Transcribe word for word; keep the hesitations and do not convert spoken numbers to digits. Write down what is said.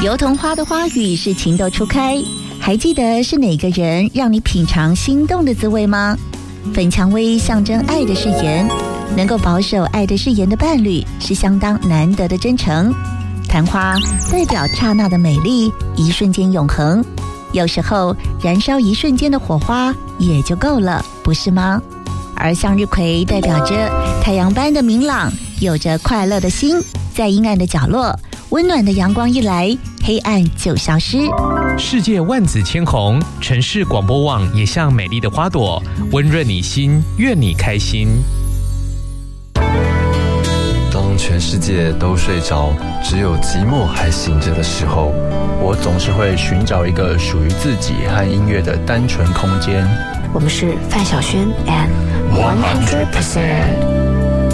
油桐花的花语是情窦初开，还记得是哪个人让你品尝心动的滋味吗？粉蔷薇象征爱的誓言，能够保守爱的誓言的伴侣是相当难得的真诚。昙花代表刹那的美丽，一瞬间永恒。有时候燃烧一瞬间的火花也就够了，不是吗？而向日葵代表着太阳般的明朗，有着快乐的心，在阴暗的角落，温暖的阳光一来，黑暗就消失。 世界万紫千红，城市广播网也像美丽的花朵，温润你心，愿你开心。 当全世界都睡着，只有寂寞还醒着的时候，我总是会寻找一个属于自己和音乐的单纯空间。 我们是范晓萱 and one hundred percent。